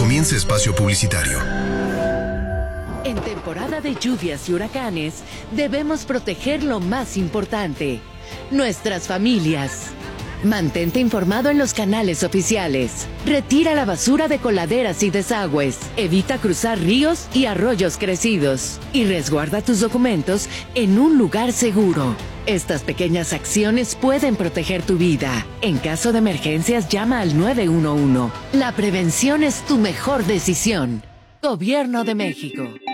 comience espacio publicitario. En temporada de lluvias y huracanes, debemos proteger lo más importante, nuestras familias. Mantente informado en los canales oficiales. Retira la basura de coladeras y desagües. Evita cruzar ríos y arroyos crecidos. Y resguarda tus documentos en un lugar seguro. Estas pequeñas acciones pueden proteger tu vida. En caso de emergencias, llama al 911. La prevención es tu mejor decisión. Gobierno de México.